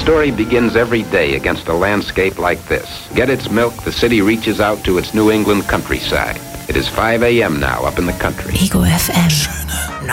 story begins every day against a landscape like this. Get its milk, the city reaches out to its New England countryside. It is 5 a.m. now up in the country. Ego FM. Schöne